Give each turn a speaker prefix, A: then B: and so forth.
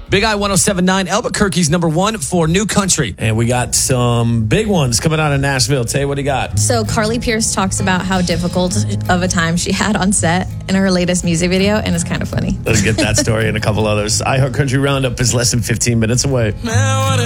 A: Big Eye 107.9, Albuquerque's number one for new country.
B: And we got some big ones coming out of Nashville. Tay, what do you got?
C: So Carly Pierce talks about how difficult of a time she had on set in her latest music video, and it's kind of funny.
B: Let's get that story and a couple others. iHeart Country Roundup is less than 15 minutes away.